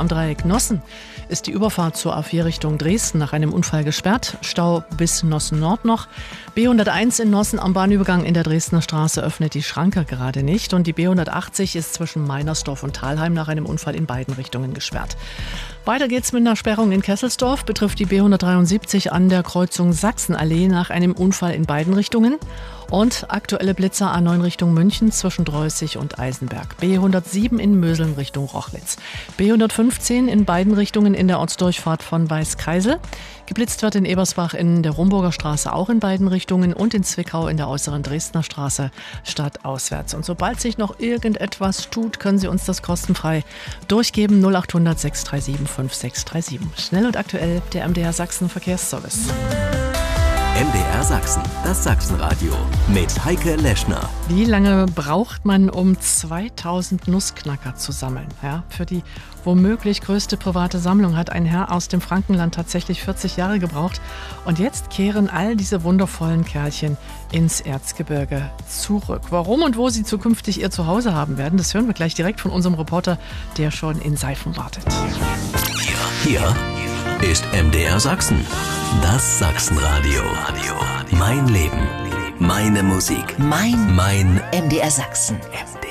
am Dreieck Nossen ist die Überfahrt zur A4 Richtung Dresden nach einem Unfall gesperrt. Stau bis Nossen Nord noch. B101 in Nossen am Bahnübergang in der Dresdner Straße öffnet die Schranke gerade nicht. Und die B180 ist zwischen Meinersdorf und Thalheim nach einem Unfall in beiden Richtungen gesperrt. Weiter geht's mit einer Sperrung in Kesselsdorf. Betrifft die B173 an der Kreuzung Sachsenallee nach einem Unfall in beiden Richtungen. Und aktuelle Blitzer A9 Richtung München zwischen Dreußig und Eisenberg. B107 in Möseln Richtung Rochlitz. B115 in beiden Richtungen in der Ortsdurchfahrt von Weißkeisel. Geblitzt wird in Ebersbach in der Rumburger Straße auch in beiden Richtungen und in Zwickau in der äußeren Dresdner Straße stadtauswärts. Und sobald sich noch irgendetwas tut, können Sie uns das kostenfrei durchgeben. 0800 637 5637. Schnell und aktuell der MDR Sachsen Verkehrsservice. MDR Sachsen, das Sachsenradio mit Heike Leschner. Wie lange braucht man, um 2000 Nussknacker zu sammeln? Ja, für die womöglich größte private Sammlung hat ein Herr aus dem Frankenland tatsächlich 40 Jahre gebraucht. Und jetzt kehren all diese wundervollen Kerlchen ins Erzgebirge zurück. Warum und wo sie zukünftig ihr Zuhause haben werden, das hören wir gleich direkt von unserem Reporter, der schon in Seifen wartet. Hier ist MDR Sachsen, das Sachsenradio. Mein Leben, meine Musik, mein MDR Sachsen.